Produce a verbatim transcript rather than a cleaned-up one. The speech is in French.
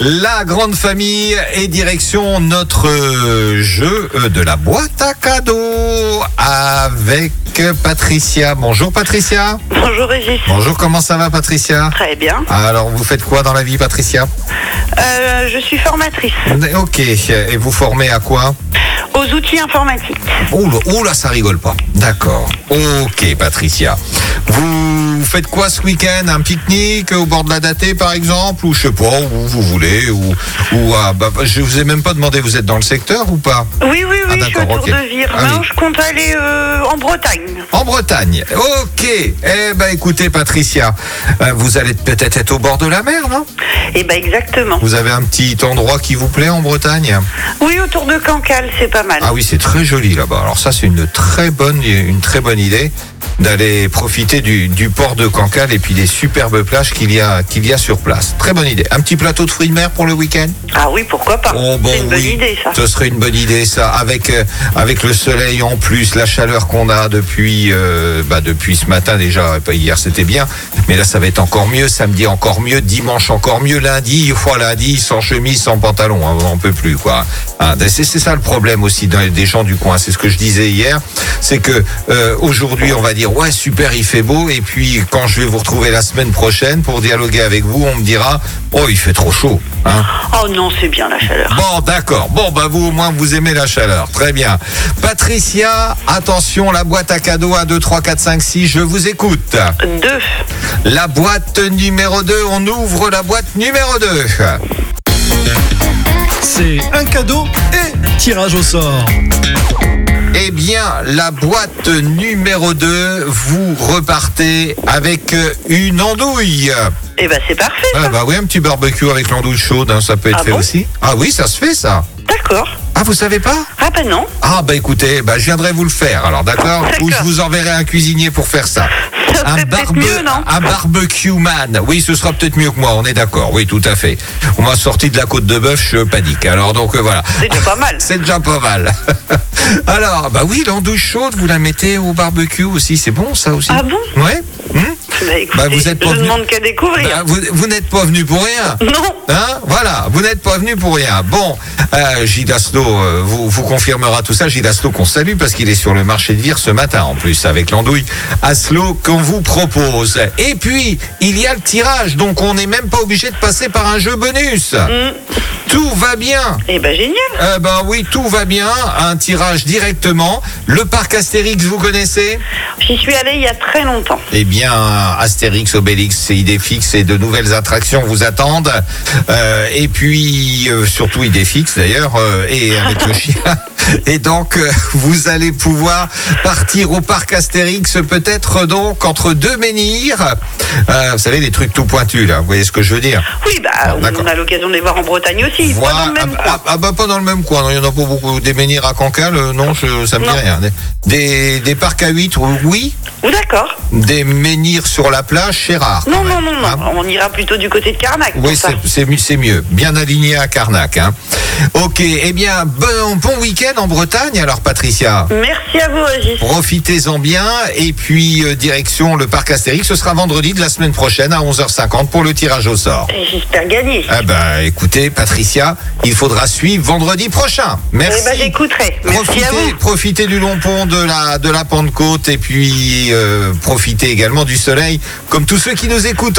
La grande famille et direction notre euh, jeu euh, de la boîte à cadeaux avec Patricia. Bonjour Patricia. Bonjour Régis. Bonjour, comment ça va Patricia? Très bien. Alors vous faites quoi dans la vie Patricia? Euh, je suis formatrice. Ok, et vous formez à quoi? Aux outils informatiques. Oula, oula, ça rigole pas. D'accord. Ok Patricia. Vous faites quoi ce week-end? Un pique-nique au bord de la Datée par exemple? Ou je sais pas, où vous voulez? Ou, ou ah, bah, je vous ai même pas demandé, vous êtes dans le secteur ou pas? Oui, oui, oui, Ah, je suis d'accord, autour ok. de Vire. Ah, Non, oui. je compte aller euh, en Bretagne. En Bretagne. Ok. Eh ben écoutez Patricia, euh, vous allez peut-être être au bord de la mer, non? Eh ben exactement. Vous avez un petit endroit qui vous plaît en Bretagne? Oui, autour de Cancale, c'est pas mal. Ah oui, c'est très joli là-bas. Alors ça, c'est une très bonne, une très bonne idée d'aller profiter du, du port de Cancale et puis des superbes plages qu'il y a, qu'il y a sur place. Très bonne idée. Un petit plateau de fruits de mer pour le week-end? Ah oui, pourquoi pas. Oh, bon, c'est une bonne oui. idée, ça. Ce serait une bonne idée, ça, avec euh, avec le soleil en plus, la chaleur qu'on a depuis euh, bah, depuis ce matin déjà. Pas hier, c'était bien, mais là ça va être encore mieux. Samedi encore mieux, dimanche encore mieux, lundi, fois lundi sans chemise, sans pantalon, hein, on peut plus quoi. Hein, c'est c'est ça le problème aussi dans- des gens du coin. C'est ce que je disais hier, c'est que euh, aujourd'hui on va dire ouais super il fait beau, et puis quand je vais vous retrouver la semaine prochaine pour dialoguer avec vous, on me dira oh il fait trop chaud. Hein. Oh non, c'est bien la chaleur. Bon, d'accord. Bon, bah vous au moins vous aimez la chaleur. Très bien. Patricia, attention, la boîte à cadeaux un, deux, trois, quatre, cinq, six, je vous écoute. Deux. La boîte numéro deux, on ouvre la boîte numéro deux. C'est un cadeau et tirage au sort. Eh bien, la boîte numéro deux, vous repartez avec une andouille. Eh ben c'est parfait, ça. Ah bah oui, un petit barbecue avec l'andouille chaude, hein, ça peut être Ah fait bon aussi. Ah oui, ça se fait ça. D'accord. Ah, vous savez pas? Ah ben non. Ah bah écoutez, bah je viendrai vous le faire alors, d'accord? D'accord. Ou je vous enverrai un cuisinier pour faire ça. Ça serait peut-être mieux, non? un barbecue man. Oui, ce sera peut-être mieux que moi, on est d'accord. Oui, tout à fait. On m'a sorti de la côte de bœuf, je panique. Alors donc euh, voilà. C'est déjà pas mal. C'est déjà pas mal. Alors, bah oui, l'andouille chaude, vous la mettez au barbecue aussi, c'est bon ça aussi? Ah bon? Ouais. Hum Bah écoutez, Bah, vous êtes pas je venu- demande qu'à découvrir. Bah, vous vous n'êtes pas venu pour rien. Non. Hein, voilà, vous n'êtes pas venu pour rien. Bon, euh, Gilles Asselot, euh, vous, vous confirmera tout ça. Gilles Asselot qu'on salue parce qu'il est sur le marché de Vire ce matin en plus avec l'andouille Asselot qu'on vous propose. Et puis, il y a le tirage, donc on n'est même pas obligé de passer par un jeu bonus. Mm. Tout va bien. Eh ben génial. Euh, ben oui, tout va bien. Un tirage directement. Le parc Astérix, vous connaissez? J'y suis allée il y a très longtemps. Eh bien, Astérix, Obélix et Idéfix et de nouvelles attractions vous attendent. Euh, et puis, euh, surtout Idéfix d'ailleurs, euh, et avec le chien. Et donc, euh, vous allez pouvoir partir au parc Astérix, peut-être donc entre deux menhirs. Euh, vous savez, les trucs tout pointus là, vous voyez ce que je veux dire? Oui, bah Bon, d'accord. on a l'occasion de les voir en Bretagne aussi. Pas Voilà. dans le même ah, coin. ah, ah, bah pas dans le même coin, non, il y en a pas beaucoup. Des menhirs à Cancale, euh, non, je, ça me dit Non. rien. Des, des, des parcs à huîtres, oui. Ou d'accord. Des menhirs sur la plage, c'est rare. Non, quand non, même, non, non. hein. On ira plutôt du côté de Carnac. pour Oui, ça. c'est c'est mieux, c'est mieux. Bien aligné à Carnac. Hein. Ok, eh bien, bon, bon week-end en Bretagne, alors Patricia. Merci à vous, Régis. Profitez-en bien. Et puis, euh, direction le parc Astérix. Ce sera vendredi de la semaine prochaine à onze heures cinquante pour le tirage au sort. Et j'espère gagner. Ah bah, écoutez, Patricia, il faudra suivre vendredi prochain. Merci. Eh ben j'écouterai. Merci Profitez, à vous. profitez du long pont de la, de la Pentecôte et puis euh, profitez également du soleil comme tous ceux qui nous écoutent.